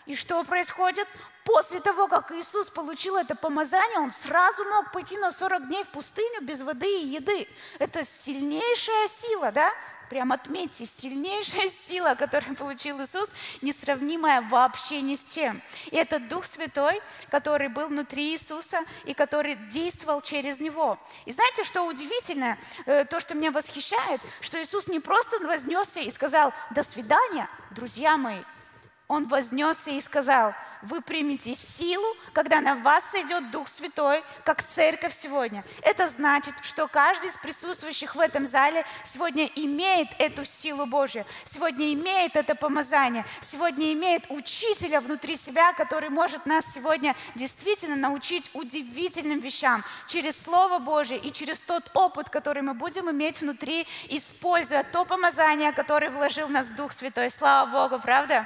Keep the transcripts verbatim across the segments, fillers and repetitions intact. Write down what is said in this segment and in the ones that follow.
И что происходит? После того, как Иисус получил это помазание, Он сразу мог пойти на сорок дней в пустыню без воды и еды. Это сильнейшая сила, да? Прям отметьте, сильнейшая сила, которую получил Иисус, несравнимая вообще ни с чем. И это Дух Святой, который был внутри Иисуса и который действовал через Него. И знаете, что удивительно? То, что меня восхищает, что Иисус не просто вознесся и сказал «до свидания, друзья мои». Он вознесся и сказал: вы примете силу, когда на вас сойдет Дух Святой, как церковь сегодня. Это значит, что каждый из присутствующих в этом зале сегодня имеет эту силу Божью, сегодня имеет это помазание, сегодня имеет учителя внутри себя, который может нас сегодня действительно научить удивительным вещам через Слово Божье и через тот опыт, который мы будем иметь внутри, используя то помазание, которое вложил в нас Дух Святой. Слава Богу, правда?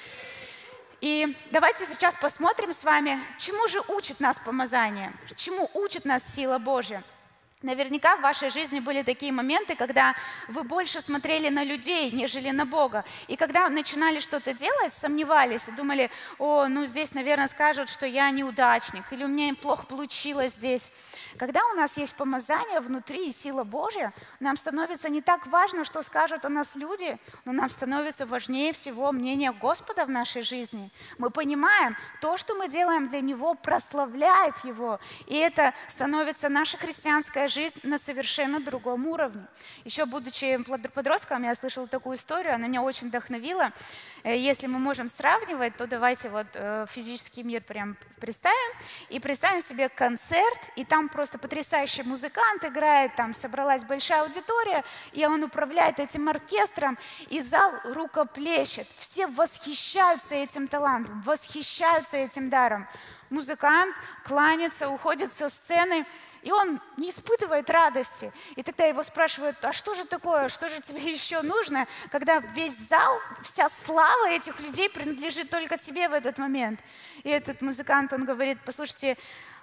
И давайте сейчас посмотрим с вами, чему же учит нас помазание, чему учит нас сила Божья. Наверняка в вашей жизни были такие моменты, когда вы больше смотрели на людей, нежели на Бога. И когда начинали что-то делать, сомневались и думали: о, ну здесь, наверное, скажут, что я неудачник, или у меня плохо получилось здесь. Когда у нас есть помазание внутри и сила Божья, нам становится не так важно, что скажут о нас люди, но нам становится важнее всего мнение Господа в нашей жизни. Мы понимаем, то, что мы делаем для Него, прославляет Его. И это становится наша христианская жизнь на совершенно другом уровне. Еще будучи подростком, я слышала такую историю, она меня очень вдохновила. Если мы можем сравнивать, то давайте вот физический мир прям представим и представим себе концерт, и там просто потрясающий музыкант играет, там собралась большая аудитория, и он управляет этим оркестром, и зал рукоплещет. Все восхищаются этим талантом, восхищаются этим даром. Музыкант кланяется, уходит со сцены, и он не испытывает радости. И тогда его спрашивают: а что же такое, что же тебе еще нужно, когда весь зал, вся слава этих людей принадлежит только тебе в этот момент? И этот музыкант, он говорит: послушайте,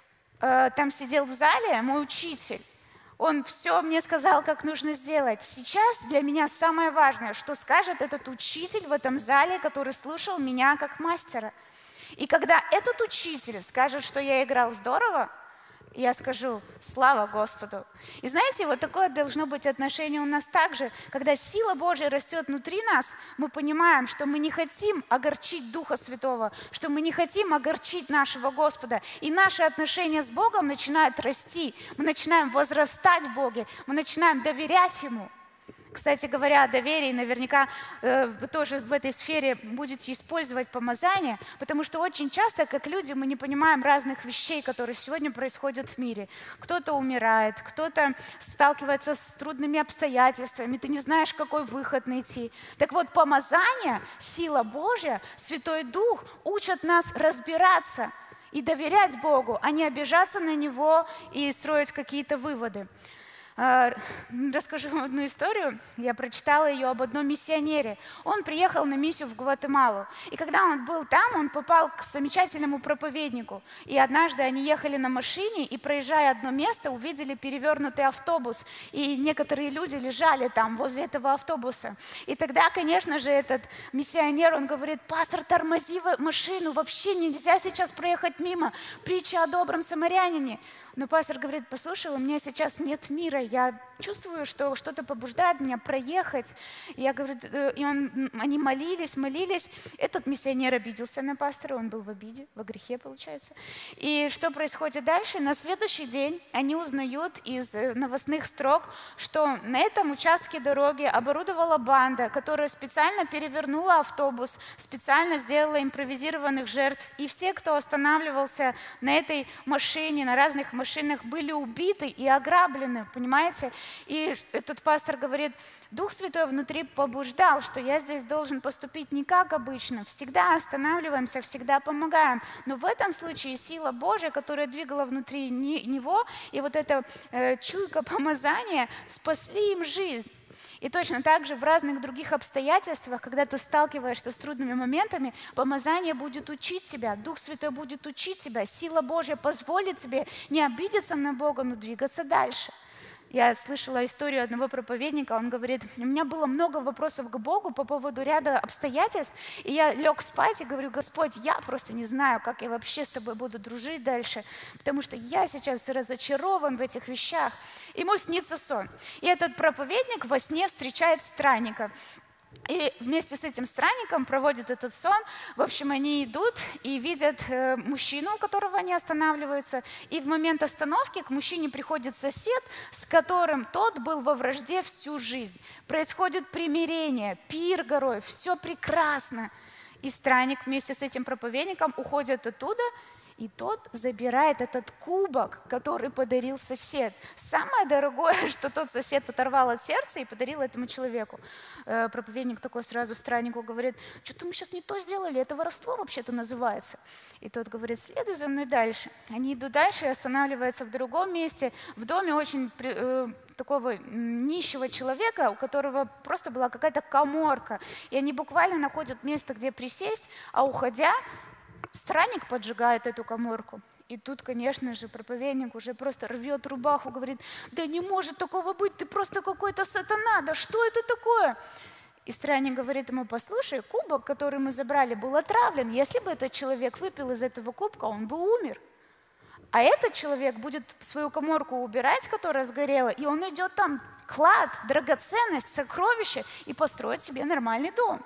э, там сидел в зале мой учитель, он все мне сказал, как нужно сделать. Сейчас для меня самое важное, что скажет этот учитель в этом зале, который слушал меня как мастера. И когда этот учитель скажет, что я играл здорово, я скажу: слава Господу. И знаете, вот такое должно быть отношение у нас также. Когда сила Божья растет внутри нас, мы понимаем, что мы не хотим огорчить Духа Святого, что мы не хотим огорчить нашего Господа. И наши отношения с Богом начинают расти. Мы начинаем возрастать в Боге, мы начинаем доверять Ему. Кстати говоря, о доверии, наверняка э, вы тоже в этой сфере будете использовать помазание, потому что очень часто, как люди, мы не понимаем разных вещей, которые сегодня происходят в мире. Кто-то умирает, кто-то сталкивается с трудными обстоятельствами, ты не знаешь, какой выход найти. Так вот, помазание, сила Божья, Святой Дух учат нас разбираться и доверять Богу, а не обижаться на Него и строить какие-то выводы. Расскажу вам одну историю. Я прочитала ее об одном миссионере. Он приехал на миссию в Гватемалу. И когда он был там, он попал к замечательному проповеднику. И однажды они ехали на машине и, проезжая одно место, увидели перевернутый автобус. И некоторые люди лежали там, возле этого автобуса. И тогда, конечно же, этот миссионер, он говорит: пастор, тормози машину, вообще нельзя сейчас проехать мимо. Притча о добром самарянине. Но пастор говорит: послушай, у меня сейчас нет мира, я чувствую, что что-то побуждает меня проехать. И, я говорю, и он, они молились, молились. Этот миссионер обиделся на пастора, он был в обиде, во грехе, получается. И что происходит дальше? На следующий день они узнают из новостных строк, что на этом участке дороги оборудовала банда, которая специально перевернула автобус, специально сделала импровизированных жертв. И все, кто останавливался на этой машине, на разных машинах, машинах были убиты и ограблены, понимаете? И этот пастор говорит: Дух Святой внутри побуждал, что я здесь должен поступить не как обычно, всегда останавливаемся, всегда помогаем. Но в этом случае сила Божья, которая двигала внутри него, и вот эта э, чуйка помазания спасли им жизнь. И точно так же в разных других обстоятельствах, когда ты сталкиваешься с трудными моментами, помазание будет учить тебя, Дух Святой будет учить тебя, сила Божья позволит тебе не обидеться на Бога, но двигаться дальше. Я слышала историю одного проповедника, он говорит, у меня было много вопросов к Богу по поводу ряда обстоятельств, и я лег спать и говорю: Господь, я просто не знаю, как я вообще с тобой буду дружить дальше, потому что я сейчас разочарован в этих вещах. Ему снится сон, и этот проповедник во сне встречает странника. И вместе с этим странником проводят этот сон. В общем, они идут и видят э, мужчину, у которого они останавливаются. И в момент остановки к мужчине приходит сосед, с которым тот был во вражде всю жизнь. Происходит примирение, пир горой, все прекрасно. И странник вместе с этим проповедником уходит оттуда, и тот забирает этот кубок, который подарил сосед. Самое дорогое, что тот сосед оторвал от сердца и подарил этому человеку. Э, проповедник такой сразу страннику говорит: что-то мы сейчас не то сделали, это воровство вообще-то называется. И тот говорит: следуй за мной дальше. Они идут дальше и останавливаются в другом месте, в доме очень э, такого нищего человека, у которого просто была какая-то каморка. И они буквально находят место, где присесть, а уходя, странник поджигает эту каморку. И тут, конечно же, проповедник уже просто рвет рубаху, говорит: да не может такого быть, ты просто какой-то сатана, да что это такое? И странник говорит ему: послушай, кубок, который мы забрали, был отравлен. Если бы этот человек выпил из этого кубка, он бы умер. А этот человек будет свою каморку убирать, которая сгорела, и он идет там клад, драгоценность, сокровище, и построит себе нормальный дом.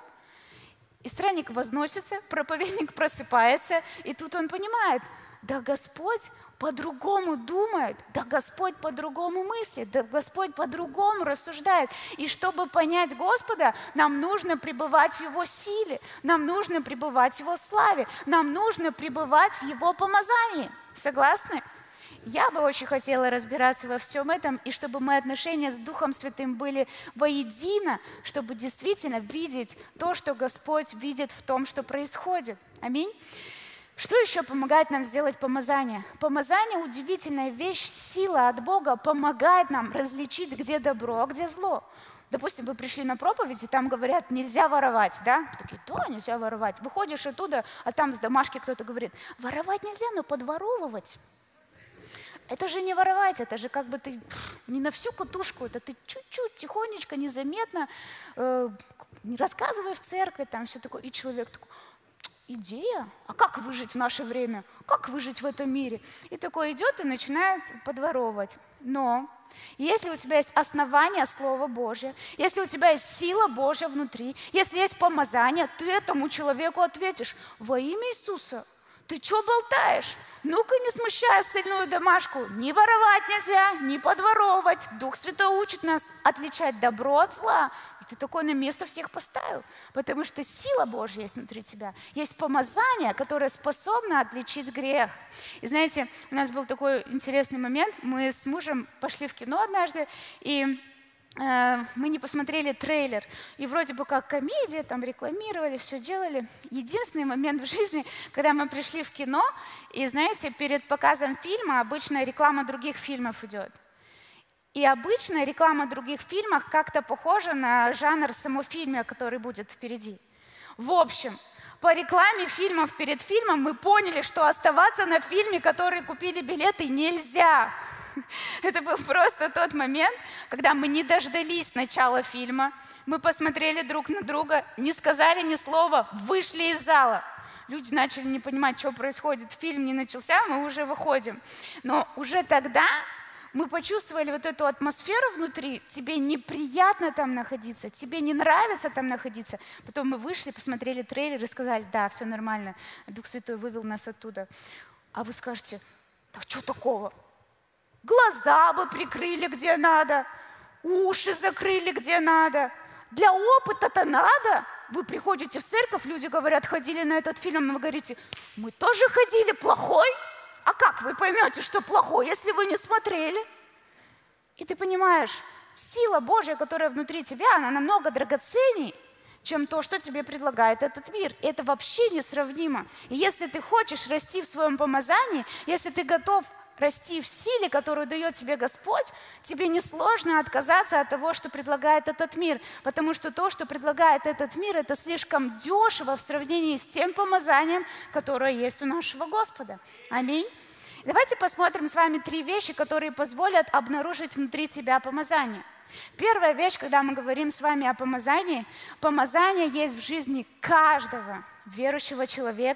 И странник возносится, проповедник просыпается, и тут он понимает: да Господь по-другому думает, да Господь по-другому мыслит, да Господь по-другому рассуждает. И чтобы понять Господа, нам нужно пребывать в Его силе, нам нужно пребывать в Его славе, нам нужно пребывать в Его помазании. Согласны? Я бы очень хотела разбираться во всем этом, и чтобы мои отношения с Духом Святым были воедино, чтобы действительно видеть то, что Господь видит в том, что происходит. Аминь. Что еще помогает нам сделать помазание? Помазание – удивительная вещь, сила от Бога помогает нам различить, где добро, а где зло. Допустим, вы пришли на проповедь, и там говорят: нельзя воровать, да? Вы такие: да, нельзя воровать. Выходишь оттуда, а там с домашки кто-то говорит: воровать нельзя, но подворовывать. Это же не воровать, это же как бы ты не на всю катушку, это ты чуть-чуть, тихонечко, незаметно, э, не рассказывай в церкви, там все такое. И человек такой: идея? А как выжить в наше время? Как выжить в этом мире? И такой идет и начинает подворовывать. Но если у тебя есть основание Слова Божье, если у тебя есть сила Божья внутри, если есть помазание, ты этому человеку ответишь: во имя Иисуса. Ты что болтаешь? Ну-ка, не смущай остальную домашку. Не воровать нельзя, не подворовывать. Дух Святой учит нас отличать добро от зла. И ты такое на место всех поставил. Потому что сила Божья есть внутри тебя. Есть помазание, которое способно отличить грех. И знаете, у нас был такой интересный момент. Мы с мужем пошли в кино однажды, и мы не посмотрели трейлер, и вроде бы как комедия, там рекламировали, все делали. Единственный момент в жизни, когда мы пришли в кино, и знаете, перед показом фильма обычно реклама других фильмов идет. И обычно реклама других фильмов как-то похожа на жанр самофильма, который будет впереди. В общем, по рекламе фильмов перед фильмом мы поняли, что оставаться на фильме, который купили билеты, нельзя. Это был просто тот момент, когда мы не дождались начала фильма, мы посмотрели друг на друга, не сказали ни слова, вышли из зала. Люди начали не понимать, что происходит, фильм не начался, мы уже выходим. Но уже тогда мы почувствовали вот эту атмосферу внутри, тебе неприятно там находиться, тебе не нравится там находиться. Потом мы вышли, посмотрели трейлер и сказали: да, все нормально, Дух Святой вывел нас оттуда. А вы скажете: да что такого? Глаза бы прикрыли, где надо, уши закрыли, где надо. Для опыта-то надо. Вы приходите в церковь, люди говорят: ходили на этот фильм, вы говорите: мы тоже ходили, плохой? А как вы поймете, что плохой, если вы не смотрели? И ты понимаешь, сила Божья, которая внутри тебя, она намного драгоценней, чем то, что тебе предлагает этот мир. И это вообще несравнимо. И если ты хочешь расти в своем помазании, если ты готов расти в силе, которую дает тебе Господь, тебе несложно отказаться от того, что предлагает этот мир, потому что то, что предлагает этот мир, это слишком дешево в сравнении с тем помазанием, которое есть у нашего Господа. Аминь. Давайте посмотрим с вами три вещи, которые позволят обнаружить внутри тебя помазание. Первая вещь, когда мы говорим с вами о помазании, помазание есть в жизни каждого верующего человека,